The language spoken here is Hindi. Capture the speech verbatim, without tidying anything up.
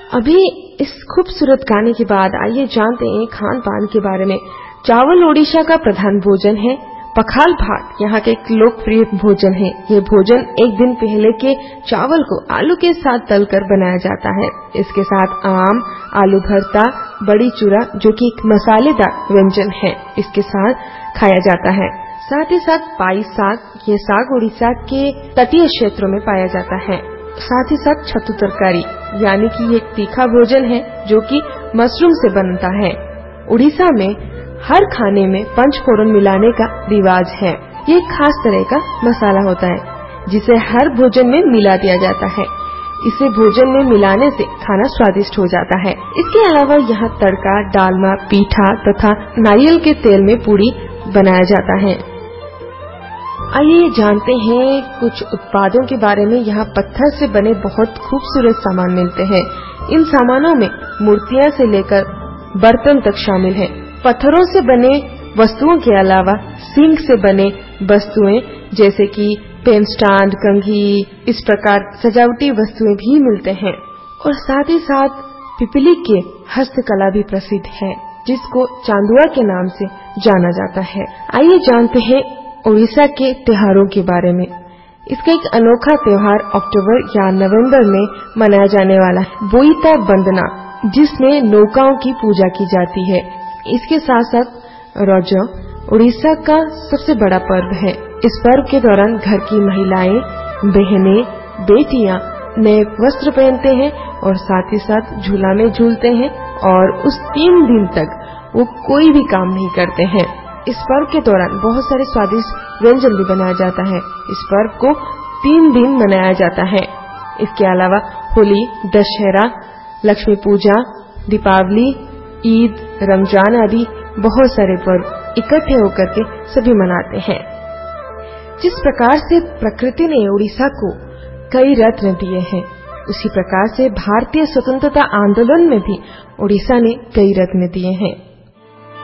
अभी इस खूबसूरत गाने के बाद आइए जानते हैं खान पान के बारे में। चावल ओडिशा का प्रधान भोजन है। पखाल भात यहाँ के एक लोकप्रिय भोजन है। ये भोजन एक दिन पहले के चावल को आलू के साथ तलकर बनाया जाता है। इसके साथ आम, आलू भरता, बड़ी चूरा जो कि एक मसालेदार व्यंजन है, इसके साथ खाया जाता है। साथ ही साथ पाई साग, ये साग उड़ीसा के तटीय क्षेत्रों में पाया जाता है। साथ ही साथ छत्तू तरकारी यानी कि एक तीखा भोजन है जो कि मशरूम से बनता है। उड़ीसा में हर खाने में पंचफोरन मिलाने का रिवाज है। ये एक खास तरह का मसाला होता है जिसे हर भोजन में मिला दिया जाता है। इसे भोजन में मिलाने से खाना स्वादिष्ट हो जाता है। इसके अलावा यहाँ तड़का, डालमा, पीठा तथा नारियल के तेल में पूरी बनाया जाता है। आइए जानते हैं कुछ उत्पादों के बारे में। यहाँ पत्थर से बने बहुत खूबसूरत सामान मिलते हैं। इन सामानों में मूर्तियां से लेकर बर्तन तक शामिल हैं। पत्थरों से बने वस्तुओं के अलावा सींग से बने वस्तुएं जैसे कि पेन स्टैंड, कंघी, इस प्रकार सजावटी वस्तुएं भी मिलते हैं। और साथ ही साथ पिपली के हस्तकला भी प्रसिद्ध है जिसको चांदुआ के नाम से जाना जाता है। आइए जानते हैं उड़ीसा के त्योहारों के बारे में। इसका एक अनोखा त्योहार अक्टूबर या नवंबर में मनाया जाने वाला है, बोईता बंदना, जिसमें नौकाओं की पूजा की जाती है। इसके साथ साथ रजो उड़ीसा का सबसे बड़ा पर्व है। इस पर्व के दौरान घर की महिलाएं, बहनें, बेटियां नए वस्त्र पहनते हैं और साथ ही साथ झूला में झूलते हैं और उस तीन दिन तक वो कोई भी काम नहीं करते हैं। इस पर्व के दौरान बहुत सारे स्वादिष्ट व्यंजन भी बनाया जाता है। इस पर्व को तीन दिन मनाया जाता है। इसके अलावा होली, दशहरा, लक्ष्मी पूजा, दीपावली, ईद, रमजान आदि बहुत सारे पर्व इकट्ठे होकर के सभी मनाते हैं। जिस प्रकार से प्रकृति ने उड़ीसा को कई रत्न दिए हैं, उसी प्रकार से भारतीय स्वतंत्रता आंदोलन में भी उड़ीसा ने कई रत्न दिए हैं।